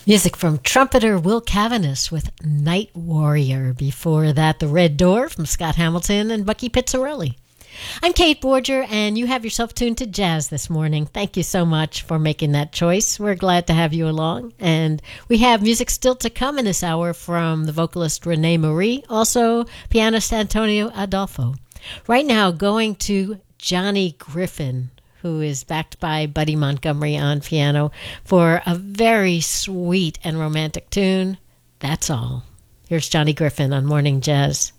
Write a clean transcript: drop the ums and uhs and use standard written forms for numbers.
Music from trumpeter Will Cavanis with Night Warrior. Before that, The Red Door from Scott Hamilton and Bucky Pizzarelli. I'm Kate Borger, and you have yourself tuned to jazz this morning. Thank you so much for making that choice. We're glad to have you along. And we have music still to come in this hour from the vocalist Renee Marie, also pianist Antonio Adolfo. Right now, going to Johnny Griffin, who is backed by Buddy Montgomery on piano, for a very sweet and romantic tune. That's all. Here's Johnny Griffin on Morning Jazz.